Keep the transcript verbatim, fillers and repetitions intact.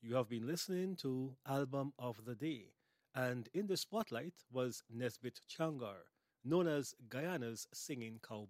You have been listening to Album of the Day, and in the spotlight was Nesbit Changar, known as Guyana's singing cowboy.